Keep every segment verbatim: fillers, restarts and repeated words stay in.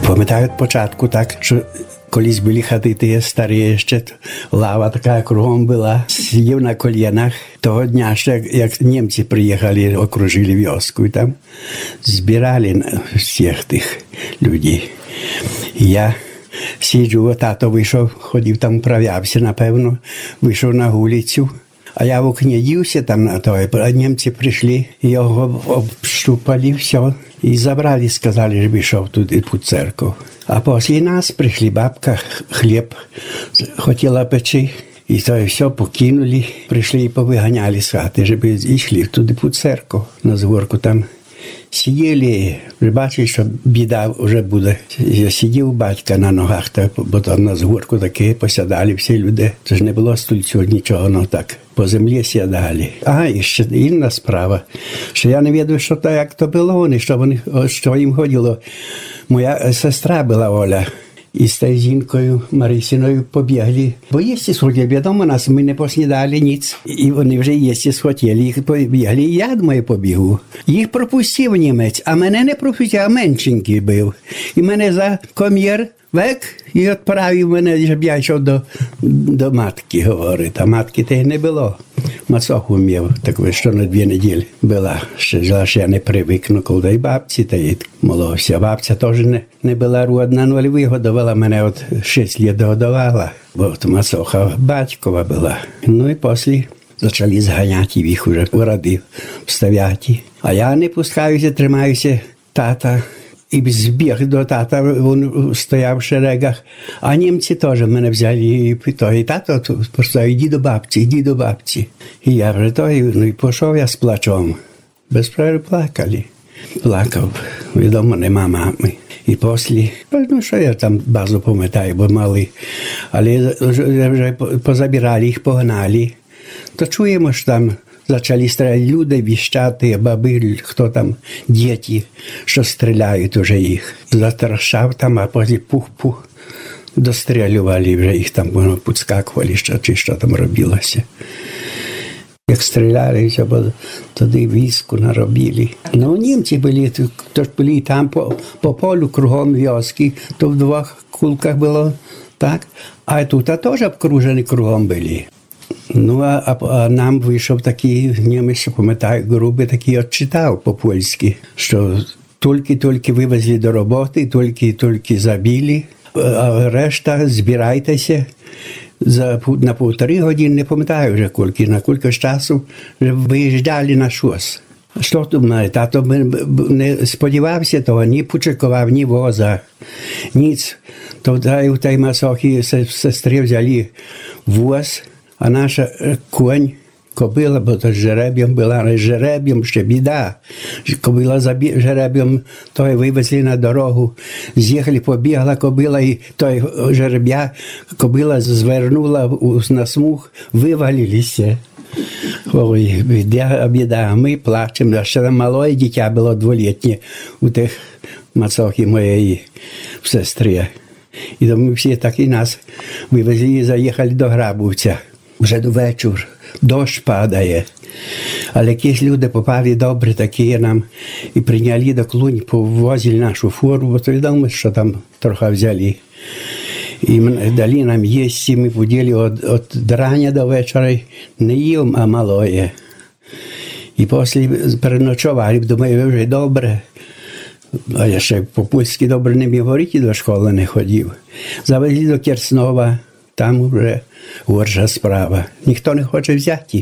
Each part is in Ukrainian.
Пам'ятаю початку так, що колись були хати ті старі ще, лава така кругом була, сидів на колінах. Того дня ще, як німці приїхали, окружили вёску, і там збирали всіх тих людей. І я сиджу, тато вийшов, ходив там, прав'явся, напевно, вийшов на вулицю. А я в окні дівся там на той, а німці прийшли, його обштупали, все, і забрали, сказали, що пішов туди під церкву. А після нас прийшли бабка, хліб хотіла печи, і то все покинули, прийшли і повиганяли з хати, щоб йшли туди під церкву, на згорку там. Сиділи, вже бачили, що біда вже буде. Я сидів батька на ногах, бо там на згорку таке посядали всі люди. Це ж не було стільцю, нічого, ну так, по землі сідали. А, і ще інна справа, що я не відаю, що то, як то було вони, що, вони, що їм ходило. Моя сестра була Оля. І з тією жінкою Марисиною побігли. Бо їсти схотіли, відомо нас, ми не поснідали ніц. І вони вже їсти схотіли, їх побігли. І я, думаю, побігу. Їх пропустив німець, а мене не пропустив, а меншенький був. І мене за комір век і відправив мене, щоб я йшов до, до матки, говорить. А матки те не було. Мацоху мів, так що на дві неділі була. Ще, ще я не привикну, коли й бабці, та й моловся. Бабця теж не, не була родна, ну, але вигодувала мене, от шість літ годувала. Бо от Мацоха батькова була. Ну і після почали зганяти їх уже у роди, вставляти. А я не пускаюся, тримаюся тата. І збіг до тата, він стояв в шерегах. А німці теж мене взяли і питали, і тато просто йди до бабці, йди до бабці. І я вже той, ну і пішов я з плачом. Без перерви плакали. Плакав, відомо, нема мами. І після, ну що я там базу пам'ятаю, бо мали. Але вже позабирали їх, погнали. То чуємо, що там почали стріляти люди, віщати, баби, хто там, діти, що стріляють уже їх. Затрашав там, а потім пух-пух, дострілювали вже їх там, воно підскакували, що, чи що там робилося. Як стріляли, тоді війську наробили. Ну, німці були, то ж були там по, по полю кругом вёски, то в двох кулках було, так? А тут теж обкружені кругом були. Ну, а, а нам вийшов такий німець, пам'ятаю, грубий такий, відчитав по-польськи, що тільки-тільки вивезли до роботи, тільки-тільки забили, а решта збирайтеся. За, на півтори години, не пам'ятаю вже кілька, на кілька часу вже виїжджали на щось. Що думає, тато не сподівався того, ні почекував, ні воза, ніц. Тоді в тій Мацохі сестри взяли воз, а наша конь, кобила, бо то з жереб'ям була, але з жереб'ям ще біда. Кобила за жереб'ям, той вивезли на дорогу, з'їхали, побігла кобила, і той жереб'я, кобила звернула на смуг, вивалилися. Ой, біда, біда, ми плачемо. Ще там мале дитя було дволітнє у тих Мацохи моєї сестри. І тому всі так і нас вивезли і заїхали до Грабовця. Вже до вечора, дощ падає. Але якісь люди попали добре такі нам і прийняли до Клунь, повозили нашу фуру, бо то відомо, що там трохи взяли. І дали нам їсти, ми поділи від рання до вечора, не їм, а малоє. І після переночували, думаю, вже добре. А я ще по-польськи добре не міг говорити, до школи не ходив. Завезли до Керснова, там вже горша справа. Ніхто не хоче взяти.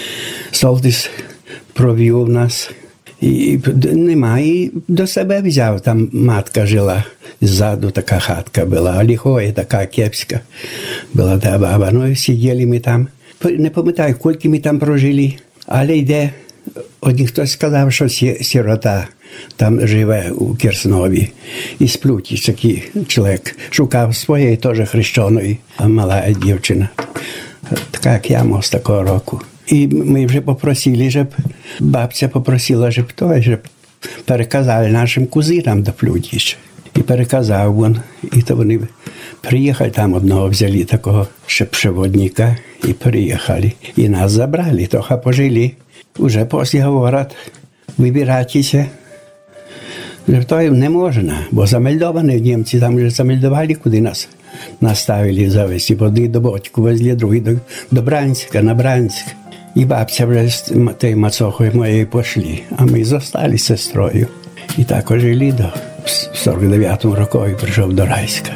Солдис провів нас. І немає, і до себе взяв. Там матка жила. Ззаду така хатка була, а лихоя така кепська була та баба. Ну і сиділи ми там. Не пам'ятаю, скільки ми там прожили. Але йде, один хтось сказав, що сирота там живе у Керснові. І сплють, такий чоловік. Шукав своєї теж хрещеної, а мала дівчина. Така, як я, мав з такого року. І ми вже попросили, щоб бабця попросила, щоб той, щоб переказали нашим кузинам до Плютіч. І переказав він. І то вони приїхали, там одного взяли такого ще проводника і приїхали. І нас забрали, трохи пожили. Уже після говорять, вибирайтеся. То їм не можна, бо замельдовані німці там вже замельдували, куди нас наставили завести. Одні до Бодьку везли, другі до, до Бранська, на Бранськ. І бабця вже з тією мацохою моєю пішли, а ми зостали з сестрою. І так жили до сорок дев'ятому року і прийшов до Райська.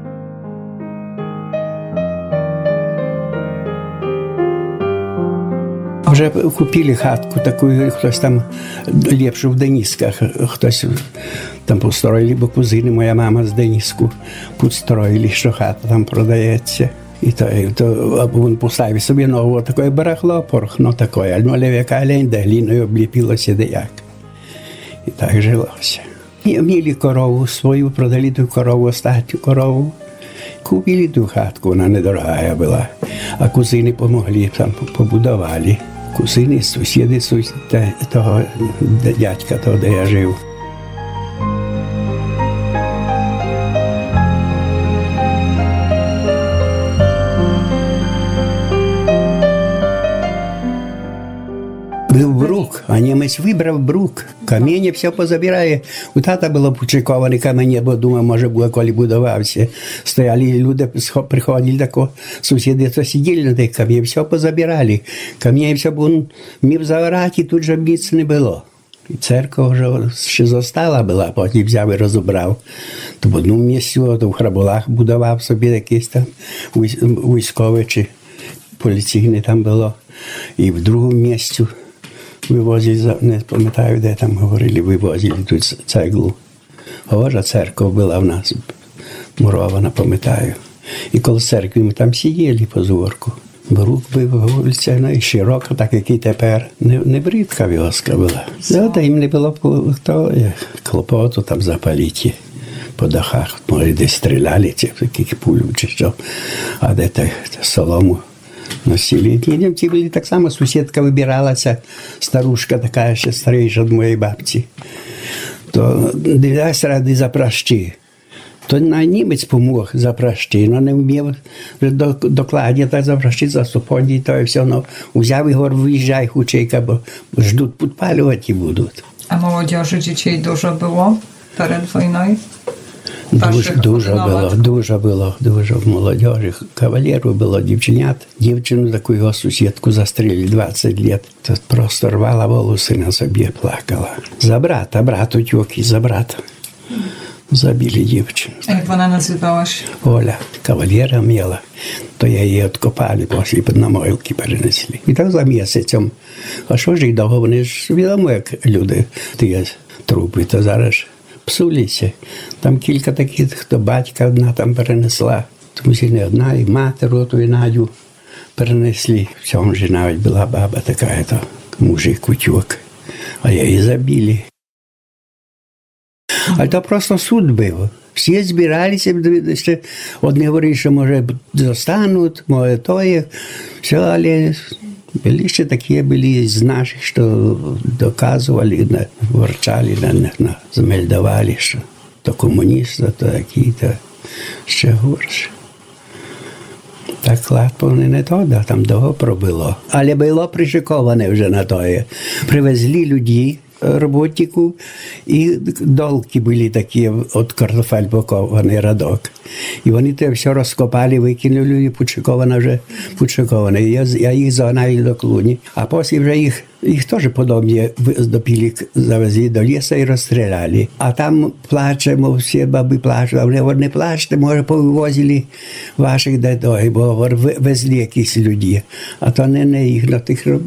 Вже купили хатку таку, хтось там ліпшу в Денісках, хтось там построїли, бо кузини, моя мама з Деніску, построїли, що хата там продається. І то, то він поставив собі нове таке барахло, порохно таке, ну, але яка ленда, гліною обліпилося деяк. І так жилося. І мали корову свою, продали ту корову, остатню корову. Купили ту хатку, вона недорога була, а кузини допомогли, там побудували. Кузини, сусіди, сусіди того дядька, того, де я жив. Був брук, а німець вибрав брук. Каміння все позабирає. У тата було почековані каміння, бо думав, може було, коли будувався. Стояли люди, приходили тако, сусіди, то сиділи на тих каміння, все позабирали. Каміння все було, мів заорати, тут же міць не було. І церква вже ще зостала була, потім взяв і розібрав. То в одному місці, то в Храболах будував собі якийсь там військовий чи поліційний там було. І в другому місці вивозили, не пам'ятаю, де там говорили, вивозили тут цеглу. Гожа церква була в нас, мурована, пам'ятаю. І коло церкви ми там сиділи по зорку. Брук був вулиця, ну, і широка, так як і тепер. Не, не бридка вioska була. Та їм не було то, клопоту там запалити по дахах. Може, десь стріляли, чи яких пулю, чи що. А де та солому носили. І німці були так само, сусідка вибиралася, старушка така, ще старіша від моєї бабці. То дивилась ради за пращі. То на німець помог за пращі, але не вмів докладні так за пращі, за суподі, то і все. Ну, взяв і говорив, виїжджай хучейка, бо ждуть, підпалювати будуть. А молодежі дітей дуже було перед війною? Дуже, дуже було, дуже було, дуже в молодежі. Кавалеру було дівчинят. Дівчину таку його сусідку застрілили двадцять років. То просто рвала волоси на собі, плакала. За брата, брат утік і за брата. Забили дівчину. А як вона називалась? Оля, кавалера мала. То я її відкопали, після на могилки перенесли. І так за місяцем. А що ж їх довго? Вони ж відомо, як люди, ті трупи, то зараз псулися. Там кілька таких, хто батька одна там перенесла. Тому що не одна, і матер оту, і Надю перенесли. В цьому ж навіть була баба така, то мужик утік. А я її забили. Але то просто суд був. Всі збиралися, ще одні говорили, що може застануть, може тоє. Все, але були ще такі, були з наших, що доказували, ворчали, змельдували, що то комуністи, то такі, то ще горше. Так легко не то, да, там довго пробило. Але було пришиковане вже на тоє. Привезли людей, роботників, і долки були такі, от картофель пакований радок. І вони те все розкопали, викинули, і почековано вже почековано. Я, я їх загнав до клуні. А потім вже їх, їх теж подобні допілі, завезли до лісу і розстріляли. А там плачемо, всі баби плачуть, а вони не плачте, може повивозили ваших дітей, бо везли якісь люди. А то не, не їх на тих